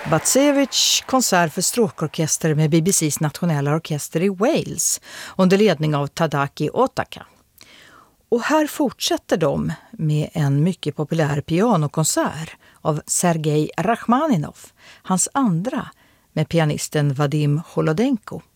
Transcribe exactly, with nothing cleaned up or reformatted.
Batsevich konsert för stråkorkester med B B C:s nationella orkester i Wales under ledning av Tadaki Otaka. Och här fortsätter de med en mycket populär pianokonsert av Sergej Rachmaninov, hans andra med pianisten Vadim Holodenko.